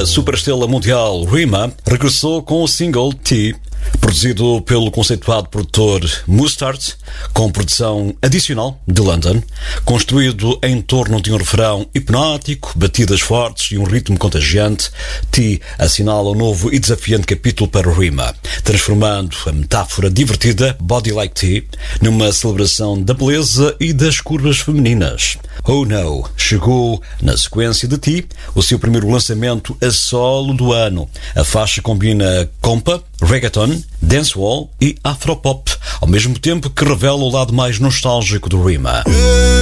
A superestrela mundial Rema regressou com o single T, produzido pelo conceituado produtor Mustard, com produção adicional de London, construído em torno de um refrão hipnótico, batidas fortes e um ritmo contagiante. T assinala um novo e desafiante capítulo para Rema, transformando a metáfora divertida Body Like T numa celebração da beleza e das curvas femininas. Oh No chegou na sequência de T, o seu primeiro lançamento a solo do ano. A faixa combina compa, reggaeton, dancehall e afropop, ao mesmo tempo que revela o lado mais nostálgico do Rema.